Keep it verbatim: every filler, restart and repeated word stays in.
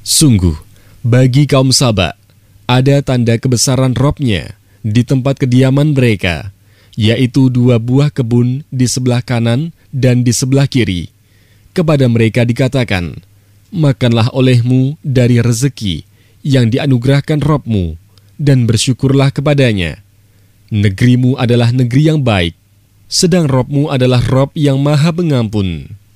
Sungguh, bagi kaum Saba, ada tanda kebesaran Rob-nya di tempat kediaman mereka, yaitu dua buah kebun di sebelah kanan dan di sebelah kiri. Kepada mereka dikatakan, makanlah olehmu dari rezeki yang dianugerahkan Rob-mu, dan bersyukurlah kepadanya. Negerimu adalah negeri yang baik, sedang Rob-mu adalah Rob yang maha pengampun.